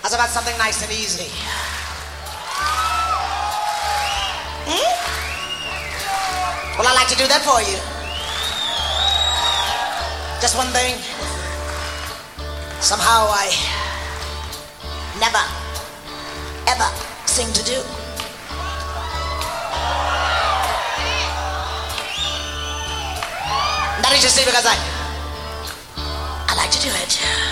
How's about something nice and easy? Hmm? Well, I'd like to do that for you. Just one thing. Somehow I never, ever seem to do. That is just because I like to do it.